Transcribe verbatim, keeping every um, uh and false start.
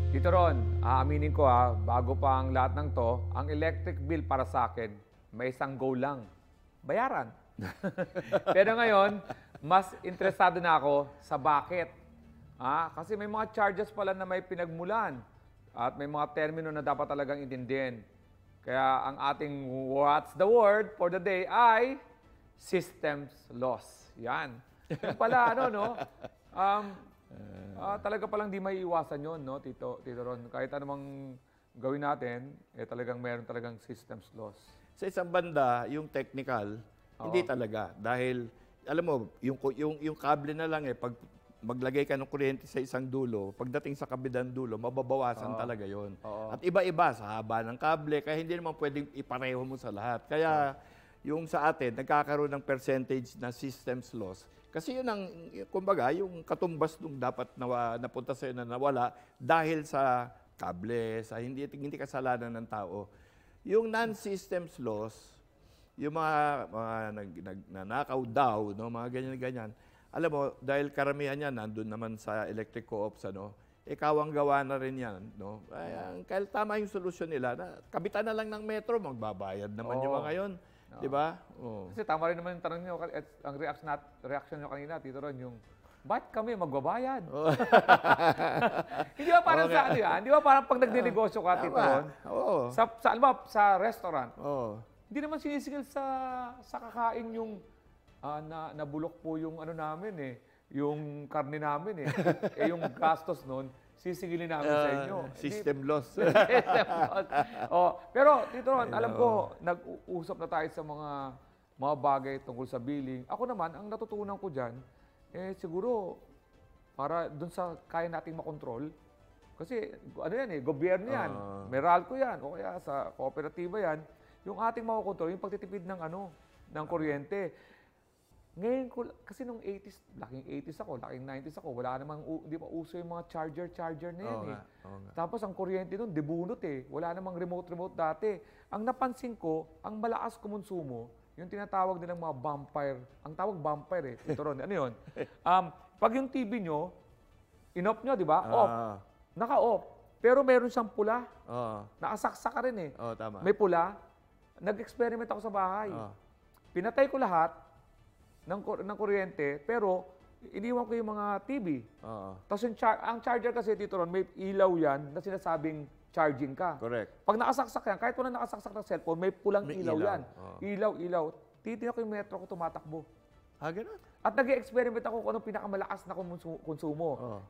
Tito Ron, aaminin ko ha, bago pa ang lahat ng to, ang electric bill para sa akin, may isang goal lang, bayaran. Pero ngayon, mas interesado na ako sa bakit. Ah, kasi may mga charges pala na may pinagmulan at may mga termino na dapat talagang intindihin. Kaya ang ating what's the word for the day ay systems loss. Yan. Yung pala, ano, no? Um, ah, talaga palang di may iwasan yun, no, Tito, Tito Ron? Kahit anumang gawin natin, eh talagang meron talagang systems loss. Sa isang banda, yung technical, hindi talaga. Dahil, alam mo, yung, yung, yung kable na lang eh, pag maglagay ka ng kuryente sa isang dulo, pagdating sa kabidang dulo, mababawasan Oo. talaga yon. Oo. At iba-iba sa haba ng kable, kaya hindi naman pwedeng ipareho mo sa lahat. Kaya, yung sa atin, nagkakaroon ng percentage na systems loss. Kasi yun ang, kumbaga, yung katumbas nung dapat nawa, napunta sa'yo na nawala dahil sa kable, sa hindi, hindi kasalanan ng tao. Yung non-systems loss, yung mga, mga nag, nag, nanakaw daw, no, mga ganyan-ganyan, alam mo, dahil karamihan yan, nandun naman sa electric co-ops, ano, ikaw ang gawa na rin yan. No? Ay, ang, kaya tama yung solusyon nila. Na, kabitan na lang ng metro, magbabayad naman Oo. yung mga yun. Di ba? Oo. Kasi tama rin naman yung tanong nyo, at ang reaction, nat, reaction nyo kanina, Tito Ron, yung, ba't kami magbabayad? Hindi ba parang Oo sa nga. ano yan? Di ba parang pag nagdinegosyo ka, Tito Tama. Ron, Oo. sa, sa, alam mo, sa restaurant, Oo. hindi naman sinisigil sa, sa kakain yung, ah, na, nabulok po yung ano namin eh, yung karne namin eh. Eh yung gastos nun, sisigilin namin sa inyo. Ah, system loss. Oh, pero Tito Ron, alam ko, nag-uusap na tayo sa mga mga bagay tungkol sa billing. Ako naman, ang natutunan ko dyan, eh siguro, para dun sa kaya nating makontrol, kasi ano yan eh, gobyerno yan, Ah. Meralco yan, o kaya sa kooperatiba yan, yung ating makokontrol, yung pagtitipid ng ano, ng kuryente. Ngayon ko, kasi nung eighties, laking eighties ako, laking nineties ako, wala namang, u- di pa uso yung mga charger-charger na yan Oo eh. nga, oo nga. Tapos ang kuryente nun, debunot eh. Wala namang remote-remote dati. Ang napansin ko, ang malakas kumonsumo, yung tinatawag nilang mga vampire. Ang tawag vampire eh. Ito ron, ano yun? Um, pag yung T V nyo, in-off nyo, di ba? Off. Ah. Naka-off. Pero meron siyang pula. Oo. Nakasaksak ka rin eh. Oo, tama. May pula. Nag-experiment ako sa bahay. Oo. Pinatay ko lahat ng, kur- ng kuryente, pero iniwan ko yung mga T V. Oo. Tapos yung char- ang charger kasi, Tito Ron, may ilaw yan na sinasabing charging ka. Correct. Pag nakasaksak yan, kahit wala nakasaksak ng cellphone, may pulang May ilaw, ilaw. yan. Oo. Ilaw, ilaw. Titignan ko yung metro ko tumatakbo. Ah, ganun? At nag-experiment ako kung anong pinakamalakas na konsu- konsumo. Oo.